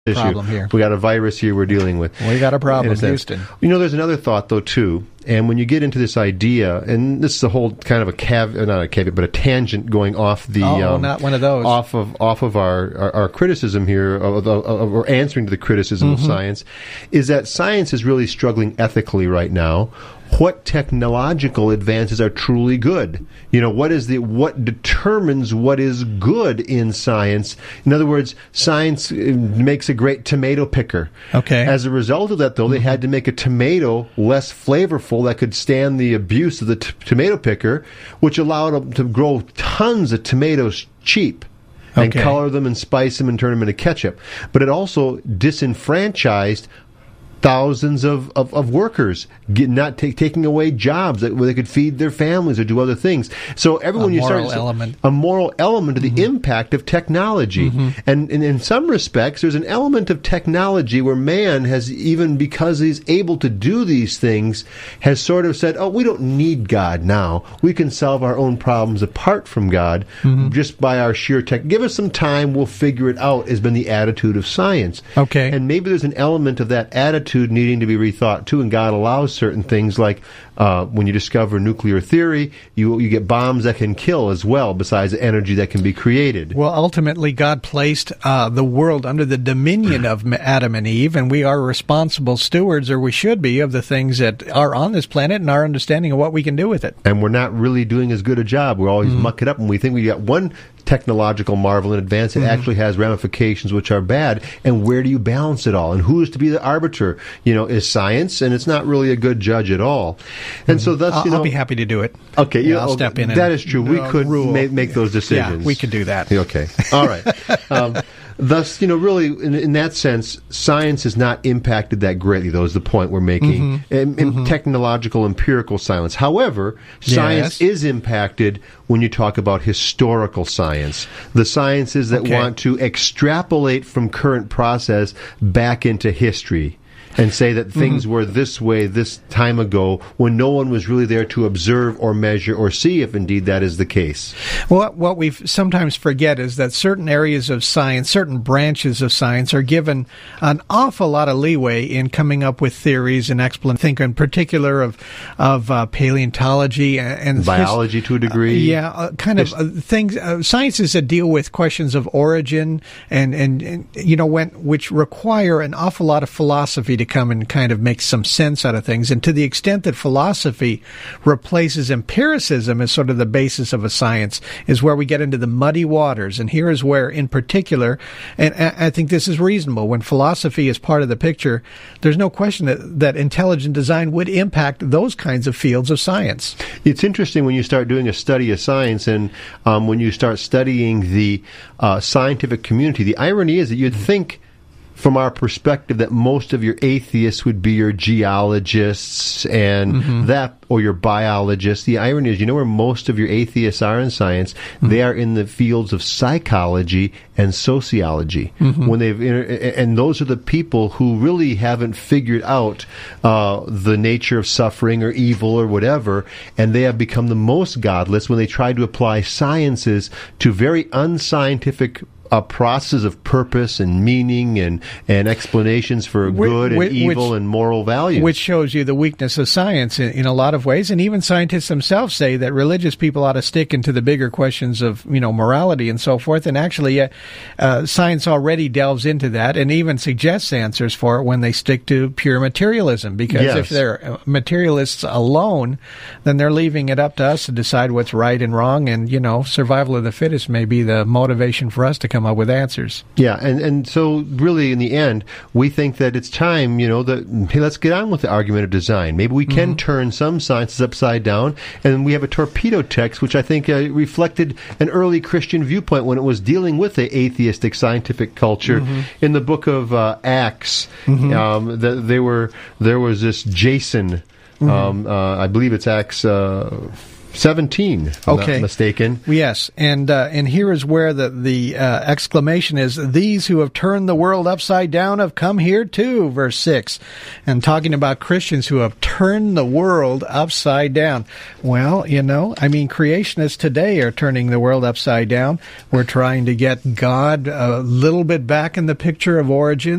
problem here. We got a virus here we're dealing with. We got a problem, Houston. There's another thought, though, too. And when you get into this idea, and this is a whole kind of not a caveat, but a tangent going off the not one of those, off of our criticism here, or answering to the criticism of science, is that science is really struggling ethically right now. What technological advances are truly good? What determines what is good in science? In other words, science makes a great tomato picker. Okay. As a result of that, though, they had to make a tomato less flavorful that could stand the abuse of the tomato picker, which allowed them to grow tons of tomatoes cheap. And color them and spice them and turn them into ketchup. But it also disenfranchised thousands of workers, taking away jobs where they could feed their families or do other things. So everyone, a moral element to the impact of technology. And in some respects, there's an element of technology where man has, even because he's able to do these things, has sort of said, we don't need God now. We can solve our own problems apart from God just by our sheer tech. Give us some time, we'll figure it out, has been the attitude of science. Okay. And maybe there's an element of that attitude needing to be rethought too, and God allows certain things like when you discover nuclear theory, you get bombs that can kill as well, besides the energy that can be created. Well, ultimately, God placed the world under the dominion of Adam and Eve, and we are responsible stewards, or we should be, of the things that are on this planet and our understanding of what we can do with it. And we're not really doing as good a job. We always muck it up, and we think we got one technological marvel in advance. It actually has ramifications which are bad. And where do you balance it all? And who is to be the arbiter? Is science, and it's not really a good judge at all. And so thus, I'll be happy to do it. Okay, I'll step in. That is true. We could make those decisions. Yeah, we could do that. Okay, all right. Thus, really, in that sense, science has not impacted that greatly, though, is the point we're making. In technological, empirical science. However, science is impacted when you talk about historical science. The sciences that want to extrapolate from current process back into history. And say that things were this way this time ago when no one was really there to observe or measure or see if indeed that is the case. Well, what we sometimes forget is that certain areas of science, certain branches of science are given an awful lot of leeway in coming up with theories and explanations. Think in particular of paleontology and biology to a degree. Things, sciences that deal with questions of origin and which require an awful lot of philosophy to come and kind of make some sense out of things. And to the extent that philosophy replaces empiricism as sort of the basis of a science is where we get into the muddy waters. And here is where, in particular, and I think this is reasonable, when philosophy is part of the picture, there's no question that intelligent design would impact those kinds of fields of science. It's interesting when you start doing a study of science and when you start studying the scientific community, the irony is that you'd think from our perspective that most of your atheists would be your geologists and or your biologists. The irony is, where most of your atheists are in science? They are in the fields of psychology and sociology. And those are the people who really haven't figured out the nature of suffering or evil or whatever, and they have become the most godless when they try to apply sciences to very unscientific a process of purpose and meaning and explanations for good and evil and moral values. Which shows you the weakness of science in a lot of ways. And even scientists themselves say that religious people ought to stick into the bigger questions of, morality and so forth. And actually, science already delves into that and even suggests answers for it when they stick to pure materialism. Because if they're materialists alone, then they're leaving it up to us to decide what's right and wrong. And, survival of the fittest may be the motivation for us to come up with answers. Yeah, and so really in the end, we think that it's time, hey, let's get on with the argument of design. Maybe we can turn some sciences upside down, and we have a torpedo text, which I think reflected an early Christian viewpoint when it was dealing with the atheistic scientific culture. In the book of Acts, there was this Jason, I believe it's Acts 17, if I'm not mistaken. Yes, and here is where the exclamation is, these who have turned the world upside down have come here too, verse 6. And talking about Christians who have turned the world upside down. Well, creationists today are turning the world upside down. We're trying to get God a little bit back in the picture of origins.